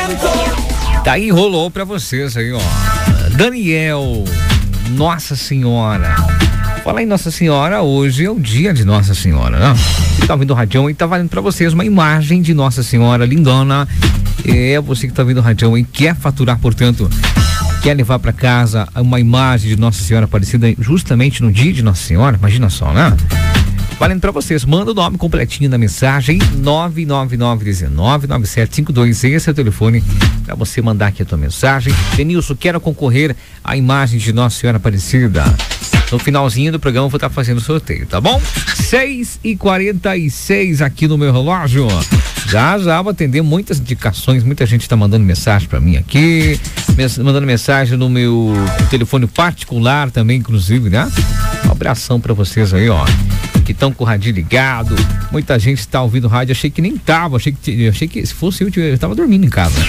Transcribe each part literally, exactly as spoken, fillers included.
Tá aí, rolou pra vocês aí, ó. Daniel, Nossa Senhora. Falar em Nossa Senhora, hoje é o dia de Nossa Senhora, né? Você tá ouvindo o radião e tá valendo pra vocês uma imagem de Nossa Senhora lindona. É você que tá ouvindo o radião e quer faturar, portanto, quer levar pra casa uma imagem de Nossa Senhora Aparecida justamente no dia de Nossa Senhora, imagina só, né? Valendo pra vocês, manda o nome completinho na mensagem nove nove nove um nove nove sete cinco dois, esse é o telefone pra você mandar aqui a tua mensagem. Denilson, quero concorrer à imagem de Nossa Senhora Aparecida. No finalzinho do programa eu vou estar fazendo o sorteio, tá bom? seis e quarenta e seis aqui no meu relógio. Já, já vou atender muitas indicações, muita gente tá mandando mensagem pra mim aqui, mandando mensagem no meu telefone particular também, inclusive, né? Um abração pra vocês aí, ó, que estão com o rádio ligado. Muita gente está ouvindo o rádio, achei que nem tava, achei que, achei que se fosse eu, eu tava dormindo em casa.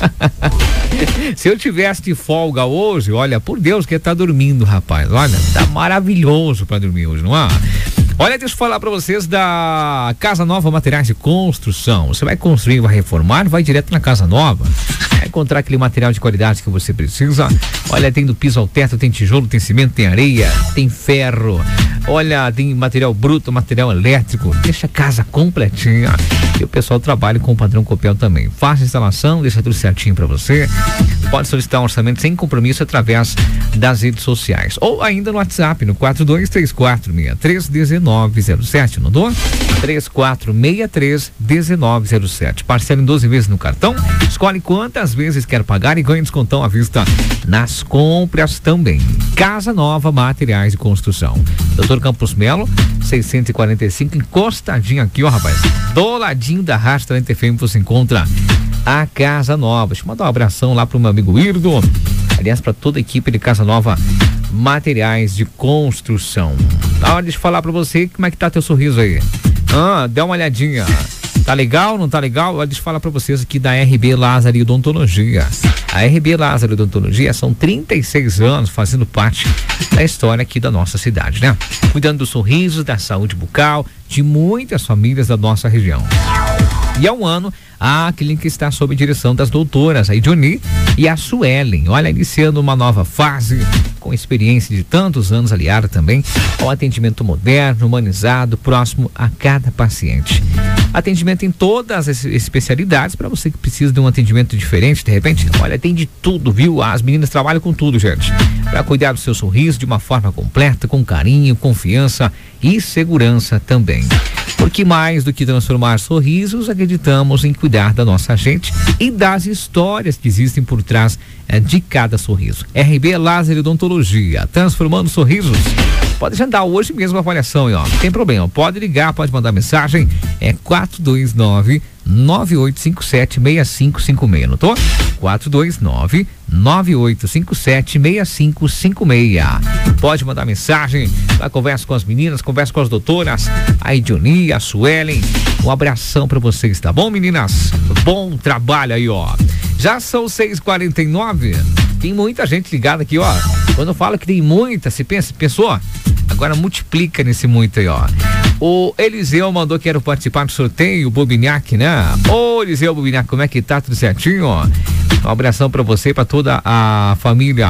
Se eu tivesse de folga hoje, olha, por Deus que ia estar dormindo, rapaz, olha, tá maravilhoso para dormir hoje, não é? Olha, deixa eu falar para vocês da Casa Nova Materiais de Construção. Você vai construir, vai reformar, vai direto na Casa Nova. Vai encontrar aquele material de qualidade que você precisa. Olha, tem do piso ao teto, tem tijolo, tem cimento, tem areia, tem ferro. Olha, tem material bruto, material elétrico. Deixa a casa completinha. E o pessoal trabalha com o padrão Copel também. Faça a instalação, deixa tudo certinho para você. Pode solicitar um orçamento sem compromisso através das redes sociais. Ou ainda no WhatsApp, no quatro dois três quatro seis três um nove zero sete, não dou? três quatro seis três um nove zero sete. Parcela em doze vezes no cartão. Escolhe quantas vezes quer pagar e ganha descontão à vista nas compras também. Casa Nova Materiais de Construção. doutor Campos Melo, seiscentos e quarenta e cinco, encostadinho aqui, ó, rapaz. Do ladinho da Rádio F M você encontra a Casa Nova. Deixa eu mandar um abração lá pro meu amigo Irdo. Aliás, para toda a equipe de Casa Nova Materiais de Construção. Na hora de falar para você como é que tá teu sorriso aí. Ah, dá uma olhadinha. Tá legal, não tá legal? Deixa eu falar para vocês aqui da R B Lázaro Odontologia. A R B Lázaro Odontologia são trinta e seis anos fazendo parte da história aqui da nossa cidade, né? Cuidando dos sorrisos, da saúde bucal de muitas famílias da nossa região. E há um ano, a clínica está sob direção das doutoras, a Idioni e a Suelen. Olha, iniciando uma nova fase, com experiência de tantos anos aliada também ao atendimento moderno, humanizado, próximo a cada paciente. Atendimento em todas as especialidades, para você que precisa de um atendimento diferente, de repente, olha, tem de tudo, viu? As meninas trabalham com tudo, gente, para cuidar do seu sorriso de uma forma completa, com carinho, confiança e segurança também. Porque mais do que transformar sorrisos, acreditamos em cuidar da nossa gente e das histórias que existem por trás é, de cada sorriso. R B Lázaro Odontologia, transformando sorrisos. Pode agendar hoje mesmo a avaliação, ó. Não tem problema, pode ligar, pode mandar mensagem, é quatro dois nove, nove oito cinco sete, seis cinco cinco seis, notou? quatro dois nove, nove oito cinco sete, seis cinco cinco seis. Pode mandar mensagem, lá conversa com as meninas, conversa com as doutoras, a Idioni, a Suelen. Um abração pra vocês, tá bom, meninas? Bom trabalho aí, ó. Já são seis e quarenta e nove. Tem muita gente ligada aqui, ó. Quando eu falo que tem muita, você pensa, pensou? Agora multiplica nesse muito aí, ó. O Eliseu mandou que quero participar do sorteio, o Bobignac, né? Ô, Eliseu Bobignac, como é que tá? Tudo certinho, ó? Um abração pra você e pra toda a família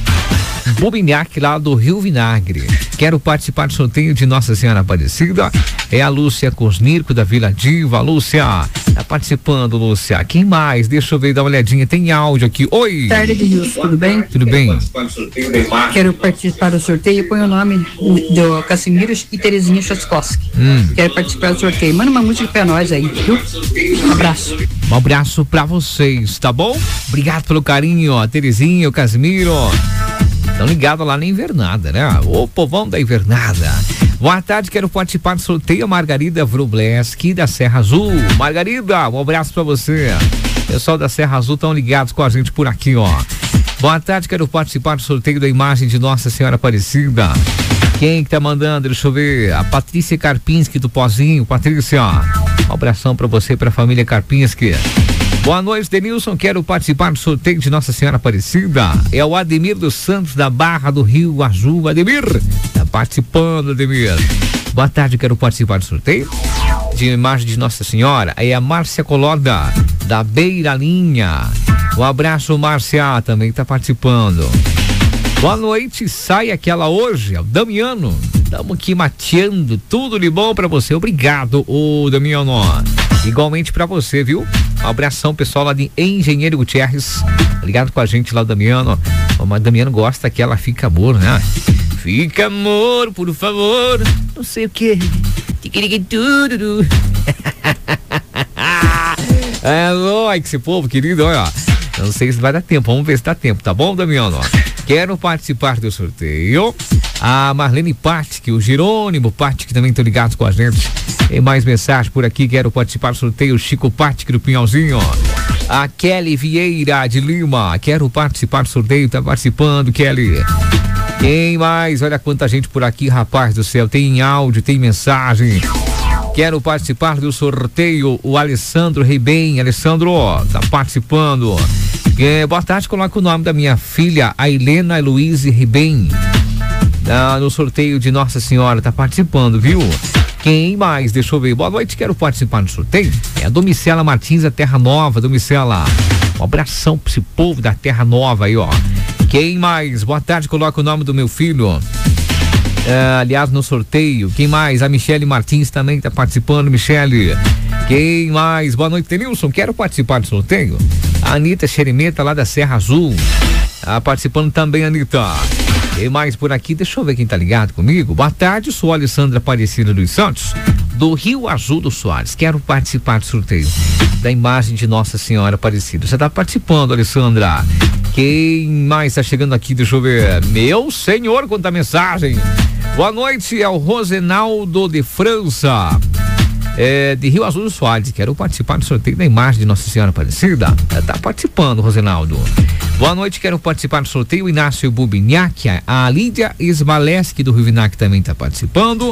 Bobignac lá do Rio Vinagre. Quero participar do sorteio de Nossa Senhora Aparecida. É a Lúcia Cosnirco da Vila Diva. Lúcia, tá participando, Lúcia. Quem mais? Deixa eu ver, dar uma olhadinha. Tem áudio aqui. Oi. Boa tarde, Denilson. Tudo bem? Tudo bem. Quero participar do sorteio. Põe o nome do Casimiro e Terezinha Chaskowski. Hum. Quero participar do sorteio. Manda uma música pra nós aí, viu? Um abraço. Um abraço pra vocês, tá bom? Obrigado pelo carinho, ó. Terezinha, o Casimiro. Estão ligados lá na Invernada, né? O povão da Invernada. Boa tarde, quero participar do sorteio. Margarida Vrubleski da Serra Azul. Margarida, um abraço pra você. Pessoal da Serra Azul estão ligados com a gente por aqui, ó. Boa tarde, quero participar do sorteio da imagem de Nossa Senhora Aparecida. Quem que tá mandando? Deixa eu ver. A Patrícia Karpinski do Pozinho. Patrícia, um abração pra você e pra família Karpinski. Boa noite, Denilson. Quero participar do sorteio de Nossa Senhora Aparecida. É o Ademir dos Santos da Barra do Rio Azul. Ademir, tá participando, Ademir. Boa tarde, quero participar do sorteio de imagem de Nossa Senhora é a Márcia Coloda, da Beira Linha. Um abraço, Márcia, também está participando. Boa noite, sai aquela hoje, é o Damiano. Estamos aqui mateando, tudo de bom para você. Obrigado, ô Damiano. Igualmente para você, viu? Um abração, pessoal lá de Engenheiro Gutierrez. Ligado com a gente lá, o Damiano. O Damiano gosta que ela fica amor, né? Fica amor, por favor. Não sei o que. Tudo. É nóis, esse povo querido, olha. Não sei se vai dar tempo, vamos ver se dá tempo, tá bom, Damiano? Quero participar do sorteio. A Marlene Patic, o Jerônimo Patic, que também estão ligados com a gente. Tem mais mensagem por aqui, quero participar do sorteio. Chico Patic do Pinhalzinho. A Kelly Vieira de Lima, quero participar do sorteio, tá participando, Kelly. Quem mais? Olha quanta gente por aqui, rapaz do céu. Tem áudio, tem mensagem. Quero participar do sorteio. O Alessandro Ribem. Alessandro, tá participando. É, boa tarde, coloca o nome da minha filha, a Helena Heloise Ribem. Ah, no sorteio de Nossa Senhora, tá participando, viu? Quem mais? Deixa eu ver. Boa noite, quero participar do sorteio. É a Domicela Martins da Terra Nova. Domicela, um abração pra esse povo da Terra Nova aí, ó. Quem mais? Boa tarde, coloca o nome do meu filho. É, aliás, no sorteio. Quem mais? A Michele Martins também está participando, Michele. Quem mais? Boa noite, Denilson. Quero participar do sorteio. A Anitta Xerimeta, lá da Serra Azul. Tá participando também, Anitta. Quem mais por aqui? Deixa eu ver quem tá ligado comigo. Boa tarde, sou a Alessandra Aparecida dos Santos, do Rio Azul do Soares. Quero participar do sorteio da imagem de Nossa Senhora Aparecida. Você tá participando, Alessandra. Quem mais tá chegando aqui? Deixa eu ver. Meu senhor, quanta mensagem. Boa noite, é o Rosenaldo de França, é, de Rio Azul do Soares. Quero participar do sorteio da imagem de Nossa Senhora Aparecida. Tá participando, Rosenaldo. Boa noite, quero participar do sorteio. Inácio Bubiniak, a Lídia Ismaleski do Rio Vinac também tá participando.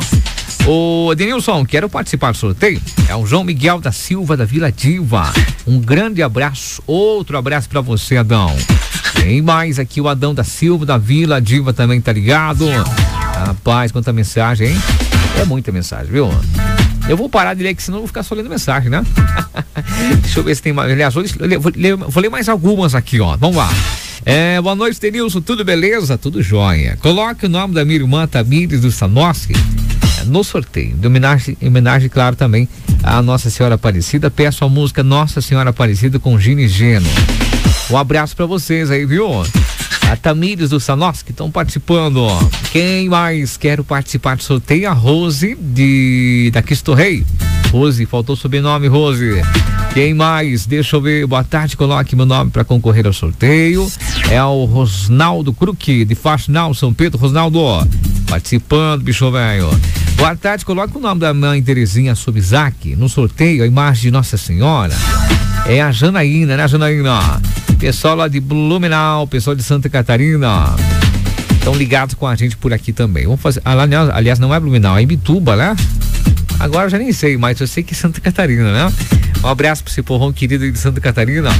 O Denilson, quero participar do sorteio. É o João Miguel da Silva da Vila Diva. Um grande abraço, outro abraço pra você, Adão. Tem mais aqui, o Adão da Silva da Vila Diva também tá ligado. Rapaz, quanta mensagem, hein? É muita mensagem, viu? Eu vou parar de ler, que senão eu vou ficar só lendo mensagem, né? Deixa eu ver se tem mais. Aliás, vou ler, vou, ler, vou ler mais algumas aqui, ó. Vamos lá. É, boa noite, Denilson. Tudo beleza? Tudo jóia. Coloque o nome da minha irmã Tamires do Sanoski no sorteio. De homenagem, homenagem, claro, também à Nossa Senhora Aparecida. Peço a música Nossa Senhora Aparecida com Gino e Geno. Um abraço pra vocês aí, viu? A Tamires do Sanoski que estão participando. Quem mais quer participar do sorteio? A Rose de da Cristo Rei. Rose, faltou o sobrenome, Rose. Quem mais? Deixa eu ver. Boa tarde, coloque meu nome para concorrer ao sorteio. É o Rosnaldo Cruque, de Faxinal, São Pedro. Rosnaldo, participando, bicho velho. Boa tarde, coloque o nome da mãe Terezinha Sobizak no sorteio, a imagem de Nossa Senhora. É a Janaína, né, Janaína? Pessoal lá de Blumenau, pessoal de Santa Catarina, estão ligados com a gente por aqui também. Vamos fazer, aliás, aliás não é Blumenau, é Imbituba, né? Agora eu já nem sei, mas eu sei que é Santa Catarina, né? Um abraço para esse povão querido de Santa Catarina.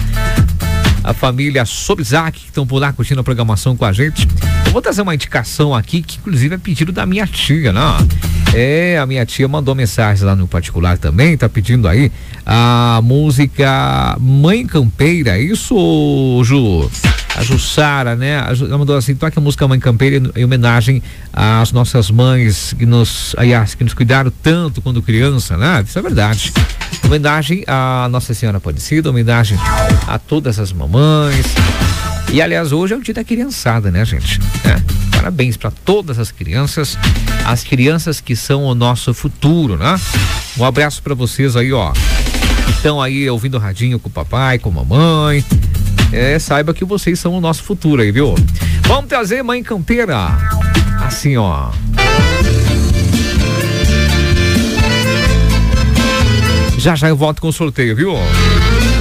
A família Sobizak, que estão por lá curtindo a programação com a gente. Eu vou trazer uma indicação aqui, que inclusive é pedido da minha tia, né? É, a minha tia mandou mensagem lá no particular também, tá pedindo aí a música Mãe Campeira, isso, Ju? A Jussara, né? A Ju, ela mandou assim, toque a música Mãe Campeira em homenagem às nossas mães que nos, aliás, que nos cuidaram tanto quando criança, né? Isso é verdade. Homenagem à Nossa Senhora Aparecida, homenagem a todas as mamães. E aliás, hoje é o dia da criançada, né, gente? É. Parabéns para todas as crianças, as crianças que são o nosso futuro, né? Um abraço para vocês aí, ó. Que estão aí ouvindo o radinho com o papai, com a mamãe. É, saiba que vocês são o nosso futuro aí, viu? Vamos trazer Mãe Campeira. Assim, ó. Já já eu volto com o sorteio, viu?